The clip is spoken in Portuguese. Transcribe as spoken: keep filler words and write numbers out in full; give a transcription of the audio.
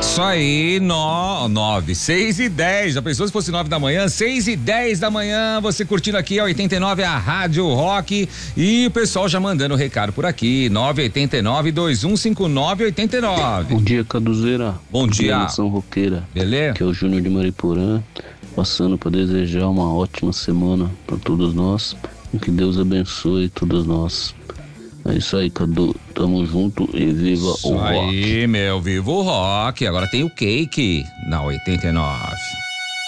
Isso aí, no, nove, seis e dez. Já pensou se fosse nove da manhã? Seis e dez da manhã, você curtindo aqui a oitenta e nove, a Rádio Rock. E o pessoal já mandando recado por aqui. nove oito nove, dois um cinco nove, oito nove. Bom dia, Caduzeira. Bom dia. Nação Roqueira. Beleza? Que é o Júnior de Mariporã. Passando para desejar uma ótima semana para todos nós. E que Deus abençoe todos nós. É isso aí, Cadu. Tamo junto e viva isso o rock. Isso aí, meu, viva o rock. Agora tem o Cake na oitenta e nove.